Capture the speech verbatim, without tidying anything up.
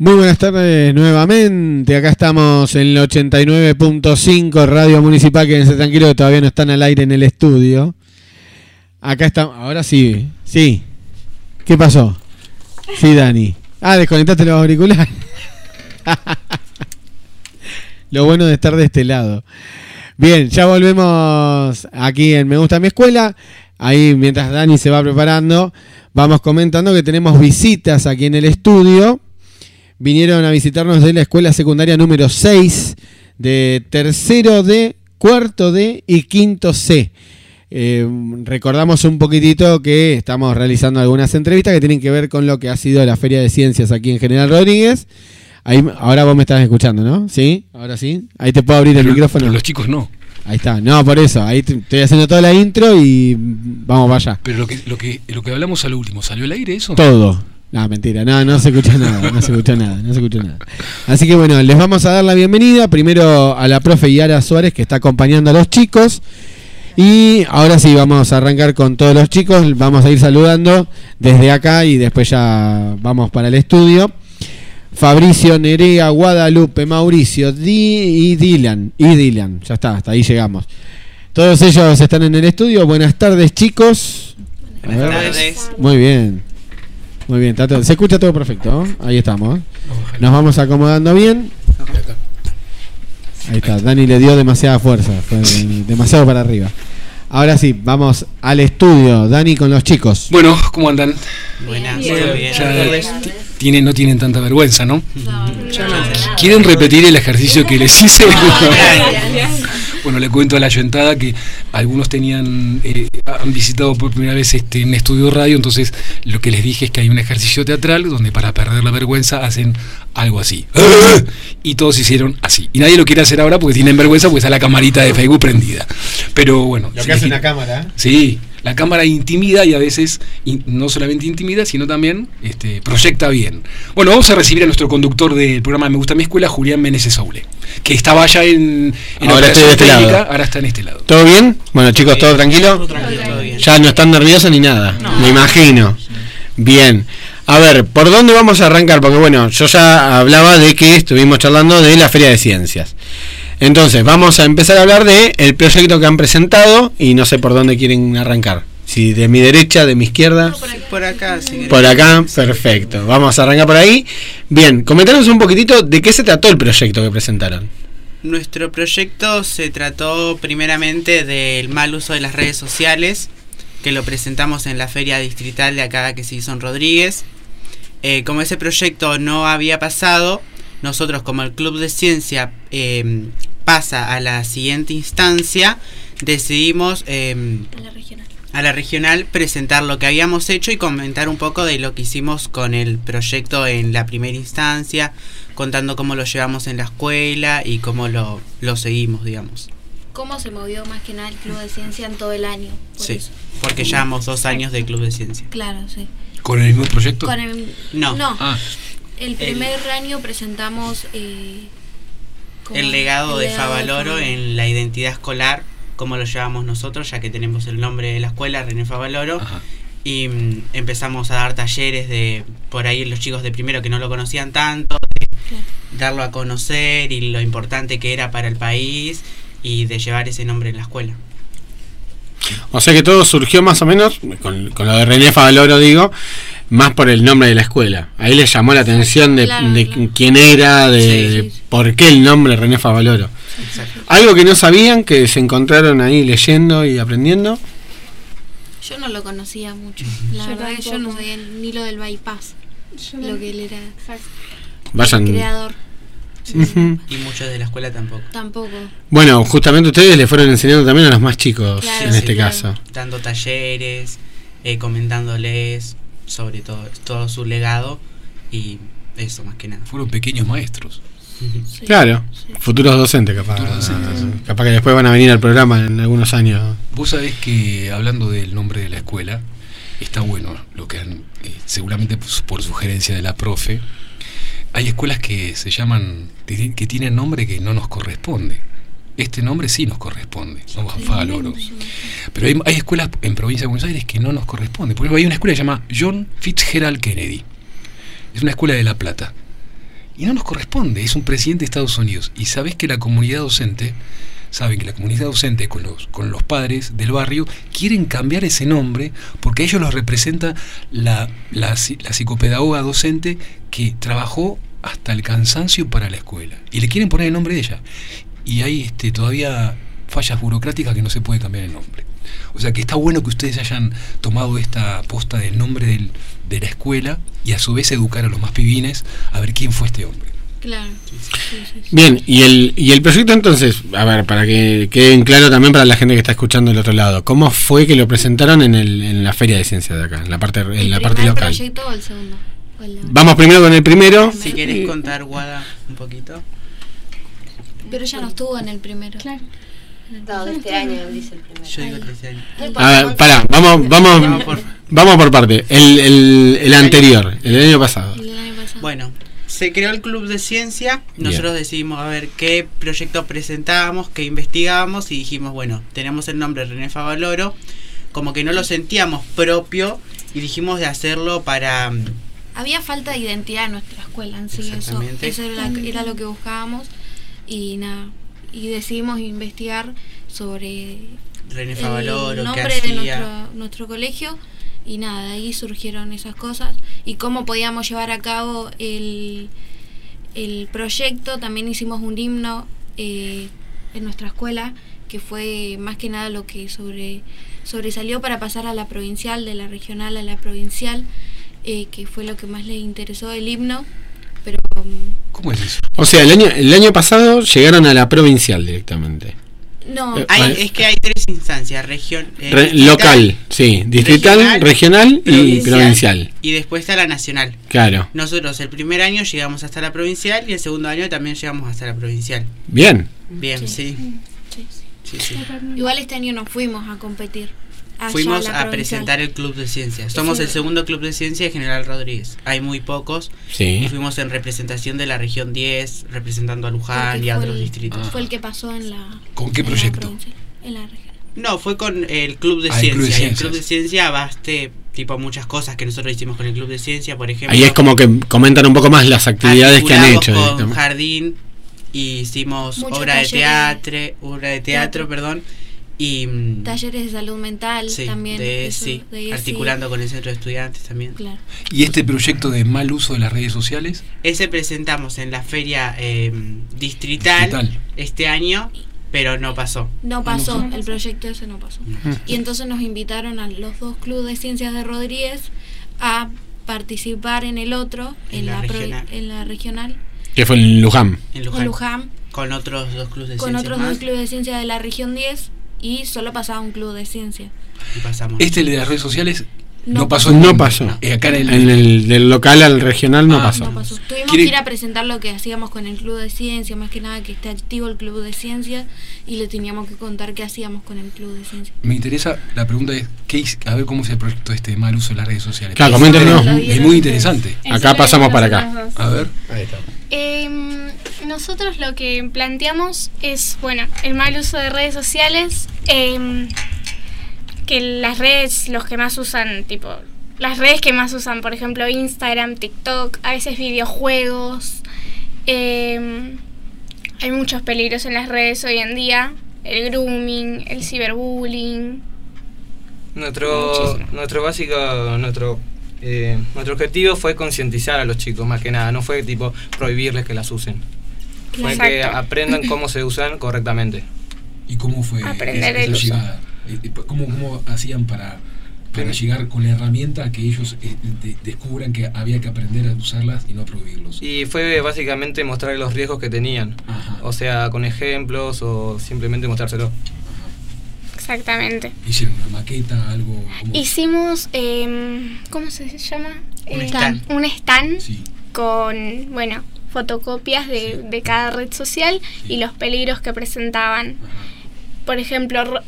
Muy buenas tardes nuevamente, acá estamos en el ochenta y nueve punto cinco Radio Municipal, quédense tranquilos que todavía no están al aire en el estudio. Acá estamos, ahora sí, sí. ¿Qué pasó? Sí, Dani. Ah, desconectaste los auriculares. Lo bueno de estar de este lado. Bien, ya volvemos aquí en Me Gusta Mi Escuela. Ahí mientras Dani se va preparando, vamos comentando que tenemos visitas aquí en el estudio. Vinieron a visitarnos de la escuela secundaria número seis, de tercero D, cuarto D y quinto C. Eh, recordamos un poquitito que estamos realizando algunas entrevistas que tienen que ver con lo que ha sido la Feria de Ciencias aquí en General Rodríguez. Ahí, ahora vos me estás escuchando, ¿no? ¿Sí? ¿Ahora sí? Ahí te puedo abrir el pero, micrófono. Pero los chicos no. Ahí está. No, por eso. Ahí te, estoy haciendo toda la intro y vamos para allá. Pero lo que, lo que, lo que hablamos al último, ¿salió al aire eso? Todo. No, mentira, no, no se escucha nada, no se escucha nada, no se escucha nada. Así que bueno, les vamos a dar la bienvenida primero a la profe Yara Suárez, que está acompañando a los chicos. Y ahora sí, vamos a arrancar con todos los chicos, vamos a ir saludando desde acá y después ya vamos para el estudio. Fabricio, Nerea, Guadalupe, Mauricio, Di y Dylan, y Dylan, ya está, hasta ahí llegamos. Todos ellos están en el estudio. Buenas tardes, chicos. Buenas tardes. Muy bien. Muy bien, Tato. Se escucha todo perfecto, ¿no? Ahí estamos. Nos vamos acomodando bien. Ahí está, Dani le dio demasiada fuerza, fue demasiado para arriba. Ahora sí, vamos al estudio. Dani con los chicos. Bueno, ¿cómo andan? Buenas, bien. muy bien. Ya tienen, no tienen tanta vergüenza, ¿no? No, Ya no. ¿Quieren repetir el ejercicio que les hice? No, Bueno, le cuento a la ayentada que algunos tenían eh, han visitado por primera vez este un estudio de radio, entonces lo que les dije es que hay un ejercicio teatral donde para perder la vergüenza hacen algo así. Y todos hicieron así. Y nadie lo quiere hacer ahora porque tienen vergüenza porque está la camarita de Facebook prendida. Pero bueno. Lo que hace una cámara. Sí, la cámara intimida y a veces in, no solamente intimida, sino también este, proyecta bien. Bueno, vamos a recibir a nuestro conductor del programa Me Gusta Mi Escuela, Julián Meneses Saule, que estaba allá en, en ahora estoy de este técnica, lado. Ahora está en este lado. ¿Todo bien? Bueno, chicos, ¿todo tranquilo? Todo tranquilo, todo bien. Ya no están nerviosos ni nada, No. me imagino. Bien. A ver, ¿por dónde vamos a arrancar? Porque bueno, yo ya hablaba de que estuvimos charlando de la Feria de Ciencias. Entonces, vamos a empezar a hablar de el proyecto que han presentado y no sé por dónde quieren arrancar. Si de mi derecha, de mi izquierda. Por acá, si querés. Por acá, perfecto. Vamos a arrancar por ahí. Bien, comentanos un poquitito de qué se trató el proyecto que presentaron. Nuestro proyecto se trató primeramente del mal uso de las redes sociales, que lo presentamos en la feria distrital de acá que se hizo en Rodríguez. Eh, como ese proyecto no había pasado, nosotros como el Club de Ciencia eh, pasa a la siguiente instancia, decidimos eh, a la regional. a la regional presentar lo que habíamos hecho y comentar un poco de lo que hicimos con el proyecto en la primera instancia, contando cómo lo llevamos en la escuela y cómo lo, lo seguimos, digamos. ¿Cómo se movió más que nada el Club de Ciencia en todo el año? Por Sí, eso. porque llevamos dos años de Club de Ciencia. Claro, sí. ¿Con el mismo proyecto? Con el, No. no. Ah, El primer año presentamos eh, ¿cómo? El legado El de legado Favaloro de en la identidad escolar, cómo lo llevamos nosotros, ya que tenemos el nombre de la escuela, René Favaloro. ajá. Y mm, empezamos a dar talleres de, por ahí los chicos de primero que no lo conocían tanto, de Claro. darlo a conocer y lo importante que era para el país y de llevar ese nombre en la escuela. O sea que todo surgió más o menos, con, con lo de René Favaloro digo, más por el nombre de la escuela. Ahí les llamó la atención de, Claro, de claro. quién era, de, Sí, de sí, sí. por qué el nombre René Favaloro. Exacto. Algo que no sabían, que se encontraron ahí leyendo y aprendiendo. Yo no lo conocía mucho. La Yo verdad que yo no tampoco. sabía ni lo del bypass, Yo lo no- que él era Vayan. el creador. Ujú. Y muchos de la escuela tampoco. Tampoco. Bueno, justamente ustedes le fueron enseñando también a los más chicos, Claro, en sí, este claro. caso. Dando talleres, eh, comentándoles sobre todo, todo su legado y eso más que nada. Fueron pequeños maestros. Sí. Claro, Sí. futuros docentes capaz. Futuros docentes. Capaz que después van a venir al programa en algunos años. Vos sabés que, hablando del nombre de la escuela, está bueno lo que han, eh, seguramente por sugerencia de la profe, hay escuelas que se llaman, que tienen nombre que no nos corresponde. Este nombre sí nos corresponde, somos Favaloro. Pero hay, hay escuelas en provincia de Buenos Aires que no nos corresponde. Por ejemplo, hay una escuela que se llama John Fitzgerald Kennedy. Es una escuela de La Plata. y no nos corresponde, es un presidente de Estados Unidos. Y sabés que la comunidad docente, saben que la comunidad docente con los, con los padres del barrio quieren cambiar ese nombre porque a ellos los representa la, la, la psicopedagoga docente que trabajó hasta el cansancio para la escuela. Y le quieren poner el nombre de ella. Y hay este, todavía fallas burocráticas que no se puede cambiar el nombre. O sea que está bueno que ustedes hayan tomado esta aposta del nombre del, de la escuela y a su vez educar a los más pibines a ver quién fue este hombre. Claro. Sí, sí, sí. Bien, y el, y el proyecto entonces, a ver, para que queden claro también para la gente que está escuchando del otro lado, ¿cómo fue que lo presentaron en, el, en la Feria de Ciencias de acá, en la parte, en la parte local? ¿El proyecto o el segundo? ¿O el Vamos primero con el primero. Si querés contar, Guada, un poquito. Pero ya no estuvo en el primero. Claro. No, de este año dice el primero. Yo digo de este año. A ver, pará, vamos, vamos, Vamos por- vamos por parte. El, el, el anterior, el del año pasado. El del año pasado. Bueno, se creó el Club de Ciencia. Nosotros decidimos a ver qué proyecto presentábamos, qué investigábamos y dijimos, bueno, tenemos el nombre René Favaloro, como que no lo sentíamos propio y dijimos de hacerlo para... mm, Había falta de identidad en nuestra escuela en sí, eso, Exactamente. eso era, era lo que buscábamos y nada, y decidimos investigar sobre René el Favaloro, qué nombre de hacía. nuestro, nuestro colegio y nada, de ahí surgieron esas cosas y cómo podíamos llevar a cabo el, el proyecto. También hicimos un himno eh, en nuestra escuela que fue más que nada lo que sobre, sobresalió para pasar a la provincial, de la regional a la provincial, eh, que fue lo que más les interesó el himno, pero um, ¿Cómo es eso? O sea, el año, el año pasado llegaron a la provincial directamente. no, Eh, Hay, Vale. es que hay tres instancias, región... eh, Re- distrital, local, sí, distrital, regional, regional, y provincial. Y después está la nacional. Claro, Nosotros el primer año llegamos hasta la provincial y el segundo año también llegamos hasta la provincial. bien. Bien, sí. sí, sí. sí, sí. Igual este año no fuimos a competir. allá Fuimos la a provincial. presentar el Club de Ciencias. Somos Sí. el segundo Club de Ciencias de General Rodríguez. Hay muy pocos. Sí. Y fuimos en representación de la región diez, representando a Luján Porque y a fue otros el- distritos. Fue el que pasó en la. ¿Con qué en la proyecto? provincial, en la región. No, fue con el Club de Ah, el Ciencia. Club de Y el Ciencias. Club de Ciencia baste tipo muchas cosas que nosotros hicimos con el Club de Ciencia, por ejemplo. Ahí es como que comentan un poco más las actividades que han articulamos hecho. con directamente. Jardín y hicimos Muchos obra de talleres. teatro, obra de teatro, Teatro. perdón, y mm, Talleres de salud mental sí, también. de eso, sí, de E S I. articulando con el centro de estudiantes también. Claro. ¿Y este proyecto de mal uso de las redes sociales? Ese presentamos en la feria eh, distrital, Distrital. este año, pero no pasó. No pasó, No. el proyecto ese no pasó. Mm. Y entonces nos invitaron a los dos clubes de ciencias de Rodríguez a participar en el otro, En en, la la, pro- regional. en la regional, Que fue en Luján. En en Luján, Luján, con otros dos clubes de con ciencias otros más, dos clubes de ciencias de la región diez y solo pasaba un club de ciencia. y pasamos. Este el de las redes sociales no, No pasó. No en- pasó. eh, acá en el, En el del local al regional no Ah, pasó. No pasó. Tuvimos ¿Quiere- que ir a presentar lo que hacíamos con el club de ciencia, más que nada que esté activo el club de ciencia y le teníamos que contar qué hacíamos con el club de ciencia. Me interesa, la pregunta es, ¿qué hice? A ver cómo es el proyecto este de mal uso de las redes sociales. Claro, Es- coméntenos. Es, es muy interesante. Acá pasamos para acá. A ver. Eh, nosotros lo que planteamos es, bueno, el mal uso de redes sociales, eh, que las redes, los que más usan, tipo, las redes que más usan, por ejemplo, Instagram, TikTok, a veces videojuegos, eh, hay muchos peligros en las redes hoy en día, el grooming, el ciberbullying. Nuestro, Muchísimo. nuestro básico, nuestro, eh, nuestro objetivo fue concientizar a los chicos, más que nada, no fue tipo prohibirles que las usen. Fue que Exacto. aprendan cómo se usan correctamente. ¿Y cómo fue Aprender esa el uso. llegada? Eh, eh, ¿Cómo, cómo hacían para, para llegar con la herramienta a que ellos eh, de- descubran que había que aprender a usarlas y no a prohibirlos? Y fue básicamente mostrar los riesgos que tenían, Ajá. o sea, con ejemplos o simplemente mostrárselo. Exactamente. ¿Hicieron una maqueta, algo? ¿Cómo? Hicimos, eh, ¿cómo se llama? Un Eh, stand. Un stand Sí. con, bueno, fotocopias de, Sí. de cada red social Sí. y los peligros que presentaban. Ajá. Por ejemplo, ro-